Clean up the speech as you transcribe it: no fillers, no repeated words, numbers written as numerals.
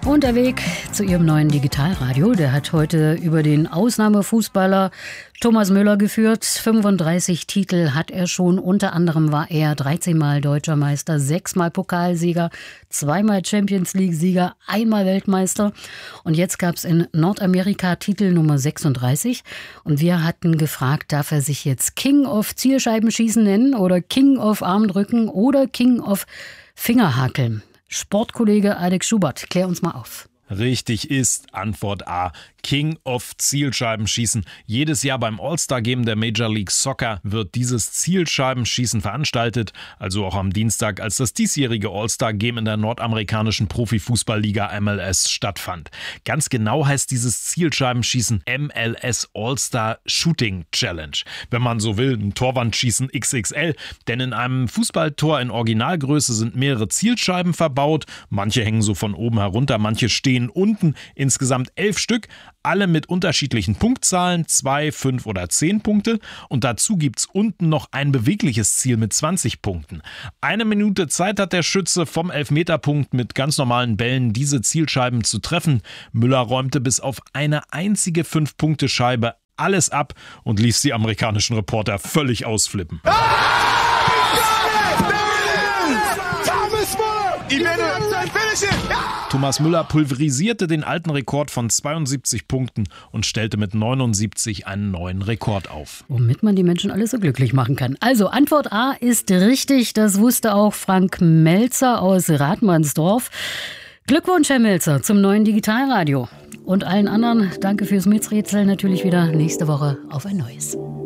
Und der Weg zu ihrem neuen Digitalradio, der hat heute über den Ausnahmefußballer Thomas Müller geführt. 35 Titel hat er schon. Unter anderem war er 13-mal Deutscher Meister, 6-mal Pokalsieger, 2-mal Champions League-Sieger, 1-mal Weltmeister. Und jetzt gab es in Nordamerika Titel Nummer 36. Und wir hatten gefragt, darf er sich jetzt King of Zielscheibenschießen nennen oder King of Armdrücken oder King of Fingerhakeln? Sportkollege Alex Schubert, klär uns mal auf. Richtig ist Antwort A. King of Zielscheibenschießen. Jedes Jahr beim All-Star-Game der Major League Soccer wird dieses Zielscheibenschießen veranstaltet, also auch am Dienstag, als das diesjährige All-Star-Game in der nordamerikanischen Profifußballliga MLS stattfand. Ganz genau heißt dieses Zielscheibenschießen MLS All-Star Shooting Challenge. Wenn man so will, ein Torwandschießen XXL, denn in einem Fußballtor in Originalgröße sind mehrere Zielscheiben verbaut. Manche hängen so von oben herunter, manche stehen unten, insgesamt 11 Stück, alle mit unterschiedlichen Punktzahlen, 2, 5 oder 10 Punkte. Und dazu gibt's unten noch ein bewegliches Ziel mit 20 Punkten. 1 Minute Zeit hat der Schütze vom Elfmeterpunkt mit ganz normalen Bällen diese Zielscheiben zu treffen. Müller räumte bis auf eine einzige 5-Punkte-Scheibe alles ab und ließ die amerikanischen Reporter völlig ausflippen. Thomas Müller pulverisierte den alten Rekord von 72 Punkten und stellte mit 79 einen neuen Rekord auf. Womit man die Menschen alle so glücklich machen kann. Also Antwort A ist richtig, das wusste auch Frank Melzer aus Rathmannsdorf. Glückwunsch, Herr Melzer, zum neuen Digitalradio. Und allen anderen, danke fürs Miträtseln, natürlich wieder nächste Woche auf ein neues.